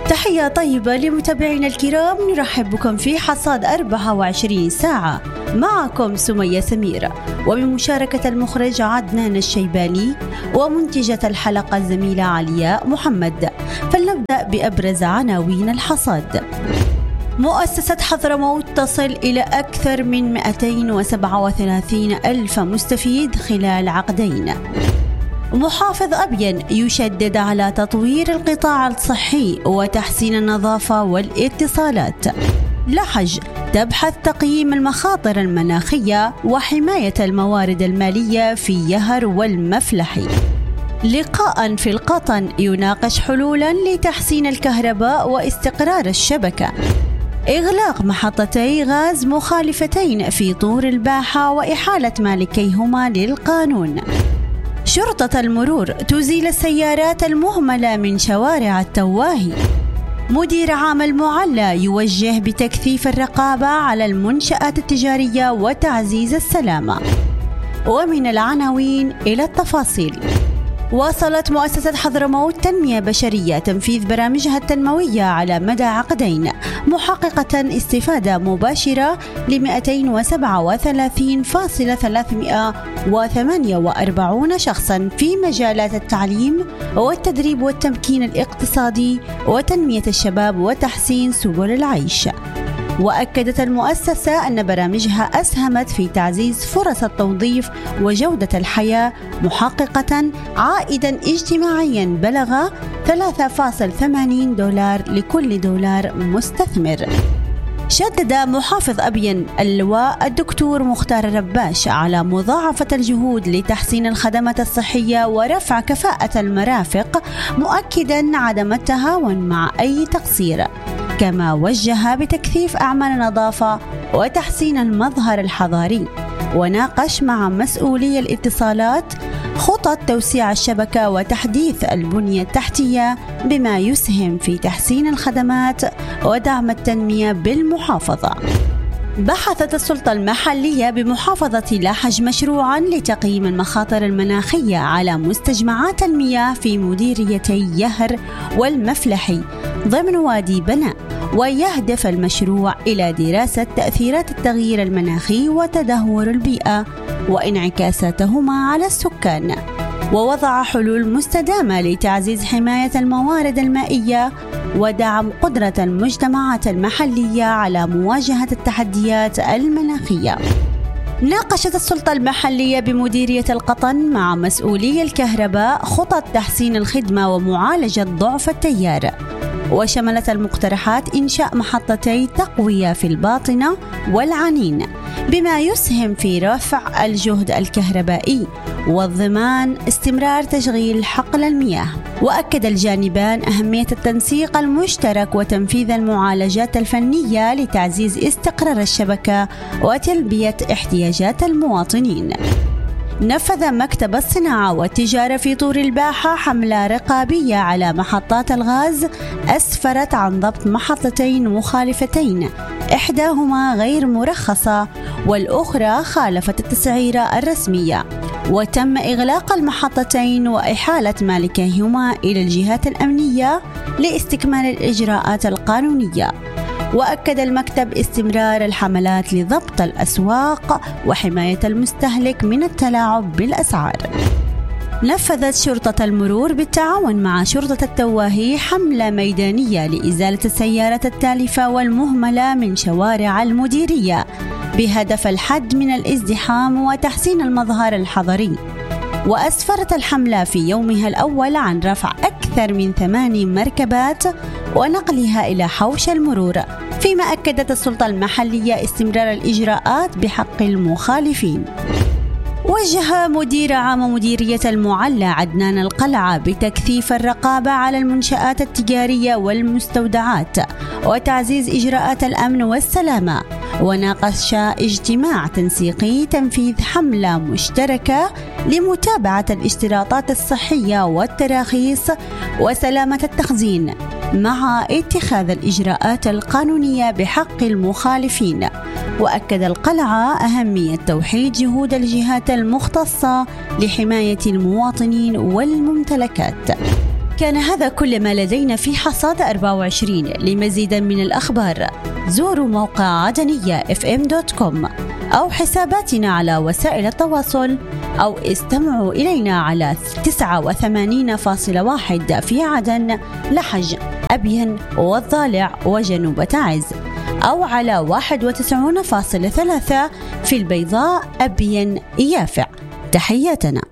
تحية طيبة لمتابعينا الكرام، نرحب بكم في حصاد 24 ساعة. معكم سمية سميرة، وبمشاركة المخرج عدنان الشيباني، ومنتجة الحلقة الزميلة علياء محمد. فلنبدأ بأبرز عناوين الحصاد. مؤسسة حضرموت تصل إلى أكثر من 237 ألف مستفيد خلال عقدين. محافظ أبين يشدد على تطوير القطاع الصحي وتحسين النظافة والاتصالات. لحج تبحث تقييم المخاطر المناخية وحماية الموارد المالية في يهر والمفلحي. لقاء في القطن يناقش حلولا لتحسين الكهرباء واستقرار الشبكة. إغلاق محطتي غاز مخالفتين في طور الباحة وإحالة مالكيهما للقانون. شرطة المرور تزيل السيارات المهملة من شوارع التواهي. مدير عام المعلى يوجه بتكثيف الرقابة على المنشآت التجارية وتعزيز السلامة. ومن العناوين إلى التفاصيل. واصلت مؤسسة حضرموت تنمية بشرية تنفيذ برامجها التنموية على مدى عقدين، محققة استفادة مباشرة ل 237,348 شخصا في مجالات التعليم والتدريب والتمكين الاقتصادي وتنمية الشباب وتحسين سبل العيش. وأكدت المؤسسة أن برامجها أسهمت في تعزيز فرص التوظيف وجودة الحياة، محققة عائدا اجتماعيا بلغ $3.80 لكل دولار مستثمر. شدد محافظ أبين اللواء الدكتور مختار رباش على مضاعفة الجهود لتحسين الخدمات الصحية ورفع كفاءة المرافق، مؤكدا عدم التهاون مع أي تقصير. كما وجه بتكثيف أعمال النظافة وتحسين المظهر الحضاري. وناقش مع مسؤولي الاتصالات خطط توسيع الشبكة وتحديث البنية التحتية بما يسهم في تحسين الخدمات ودعم التنمية بالمحافظة. بحثت السلطة المحلية بمحافظة لحج مشروعا لتقييم المخاطر المناخية على مستجمعات المياه في مديريتي يهر والمفلحي ضمن وادي بناء، ويهدف المشروع إلى دراسة تأثيرات التغيير المناخي وتدهور البيئة وانعكاساتهما على السكان، ووضع حلول مستدامة لتعزيز حماية الموارد المائية ودعم قدرة المجتمعات المحلية على مواجهة التحديات المناخية. ناقشت السلطة المحلية بمديرية القطن مع مسؤولي الكهرباء خطط تحسين الخدمة ومعالجة ضعف التيار، وشملت المقترحات إنشاء محطتي تقوية في الباطنة والعنين بما يسهم في رفع الجهد الكهربائي والضمان استمرار تشغيل حقل المياه. وأكد الجانبان أهمية التنسيق المشترك وتنفيذ المعالجات الفنية لتعزيز استقرار الشبكة وتلبية احتياجات المواطنين. نفذ مكتب الصناعة والتجارة في طور الباحة حملة رقابية على محطات الغاز أسفرت عن ضبط محطتين مخالفتين، إحداهما غير مرخصة والأخرى خالفت التسعيرة الرسمية، وتم إغلاق المحطتين وإحالة مالكيهما إلى الجهات الأمنية لاستكمال الإجراءات القانونية. وأكد المكتب استمرار الحملات لضبط الأسواق وحماية المستهلك من التلاعب بالأسعار. نفذت شرطة المرور بالتعاون مع شرطة التواهي حملة ميدانية لإزالة السيارات التالفة والمهملة من شوارع المديرية بهدف الحد من الازدحام وتحسين المظهر الحضري. وأسفرت الحملة في يومها الأول عن رفع أكثر من 8 مركبات ونقلها إلى حوش المرور، فيما أكدت السلطة المحلية استمرار الإجراءات بحق المخالفين. وجه مدير عام مديرية المعلى عدنان القلعة بتكثيف الرقابة على المنشآت التجارية والمستودعات وتعزيز إجراءات الأمن والسلامة. وناقش اجتماع تنسيقي تنفيذ حملة مشتركة لمتابعة الاشتراطات الصحية والتراخيص وسلامة التخزين مع اتخاذ الإجراءات القانونية بحق المخالفين. وأكد القلعة أهمية توحيد جهود الجهات المختصة لحماية المواطنين والممتلكات. كان هذا كل ما لدينا في حصاد 24. لمزيد من الأخبار زوروا موقع عدنية fm.com أو حساباتنا على وسائل التواصل، أو استمعوا إلينا على 89.1 في عدن، لحج، أبين والضالع وجنوب تعز، أو على 91.3 في البيضاء، أبين، يافع. تحياتنا.